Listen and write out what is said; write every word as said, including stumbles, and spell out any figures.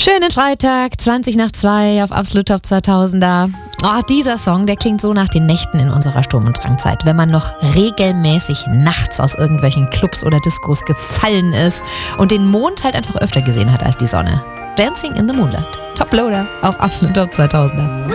Schönen Freitag, zwanzig nach zwei auf Absolut Top zweitausender. Oh, dieser Song, der klingt so nach den Nächten in unserer Sturm- und Drangzeit, wenn man noch regelmäßig nachts aus irgendwelchen Clubs oder Discos gefallen ist und den Mond halt einfach öfter gesehen hat als die Sonne. Dancing in the Moonlight. Top Loader auf Absolut Top zweitausender.